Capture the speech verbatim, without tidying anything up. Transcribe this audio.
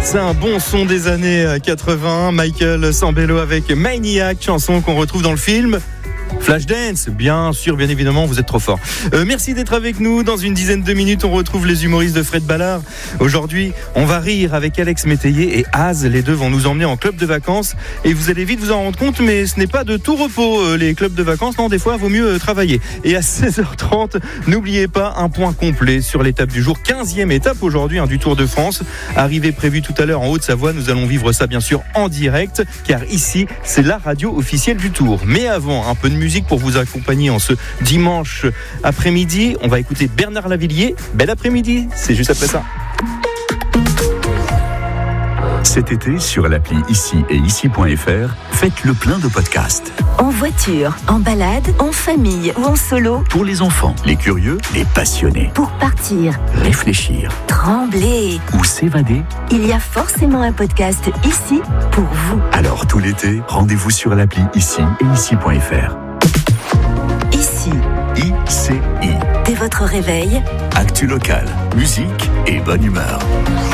C'est un bon son des années quatre-vingts. Michael Sambello avec Maniac, chanson qu'on retrouve dans le film Flashdance, bien sûr, bien évidemment, vous êtes trop fort. Euh, merci d'être avec nous. Dans une dizaine de minutes, on retrouve les humoristes de Fred Ballard. Aujourd'hui, on va rire avec Alex Métayer et Az. Les deux vont nous emmener en club de vacances. Et vous allez vite vous en rendre compte, mais ce n'est pas de tout repos, euh, les clubs de vacances. Non, des fois, il vaut mieux euh, travailler. Et à seize heures trente, n'oubliez pas un point complet sur l'étape du jour. quinzième étape aujourd'hui hein, du Tour de France. Arrivée prévue tout à l'heure en Haute-Savoie. Nous allons vivre ça, bien sûr, en direct, car ici, c'est la radio officielle du Tour. Mais avant, un peu de musique pour vous accompagner en ce dimanche après-midi. On va écouter Bernard Lavillier. Bel après-midi, c'est juste après ça. Cet été, sur l'appli Ici et Ici point F R, faites le plein de podcasts. En voiture, en balade, en famille ou en solo. Pour les enfants, les curieux, les passionnés. Pour partir, réfléchir, trembler ou s'évader. Il y a forcément un podcast ici pour vous. Alors tout l'été, rendez-vous sur l'appli Ici et Ici point F R. Ici, I C I. dès votre réveil, Actu local, musique et bonne humeur.